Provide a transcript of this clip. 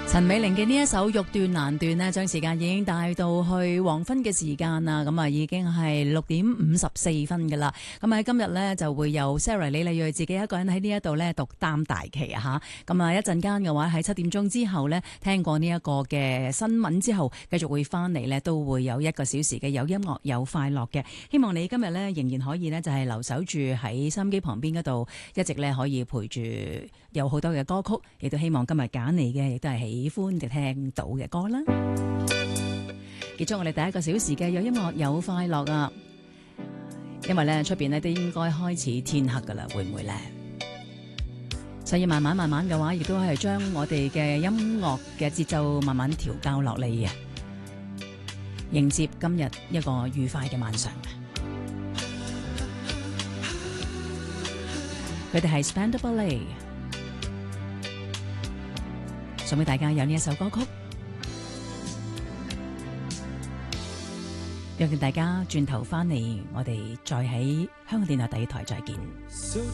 陳美玲嘅呢一首《欲斷難斷》呢，將時間已經帶到去黃昏嘅時間啦。咁啊，已經係6:54噶啦。咁喺今日呢，就會有 Sarah 李麗蕊自己一個人喺呢一度呢獨擔大旗啊吓。咁啊，一陣間嘅話喺7點鐘之後呢，聽過呢一個嘅新聞之後，繼續會翻嚟呢，都會有1個小時嘅有音樂有快樂嘅。希望你今日呢，仍然可以呢，就係留守住喺收音機旁邊嗰度，一直呢，可以陪住有好多嘅歌曲，亦都希望今日揀嚟嘅亦都係喜歡嘅聽到嘅歌啦。結束我哋第1個小時嘅有音樂有快樂啊！因為咧出邊咧都應該開始天黑噶啦，會唔會咧？所以慢慢嘅話，亦都係將我哋嘅音樂嘅節奏慢慢調校落嚟嘅，迎接今日一個愉快嘅晚上。佢哋係 Spandau Ballet。送俾大家有呢一首歌曲，讓大家轉頭返嚟，我哋再喺香港電台第2台再見。